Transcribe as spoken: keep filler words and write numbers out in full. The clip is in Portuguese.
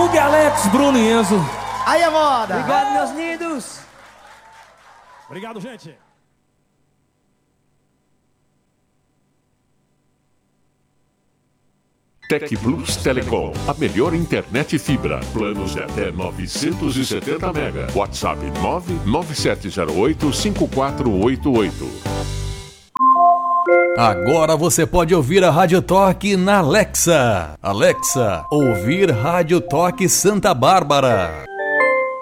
Hugo Alex, Bruno e Enzo. Aí é moda. Obrigado, meus lindos. Obrigado, gente. Tec Plus Telecom, a melhor internet fibra. Planos de até novecentos e setenta mega. WhatsApp nove nove sete zero oito cinco quatro oito oito. Agora você pode ouvir a Rádio Toque na Alexa. Alexa, ouvir Rádio Toque Santa Bárbara.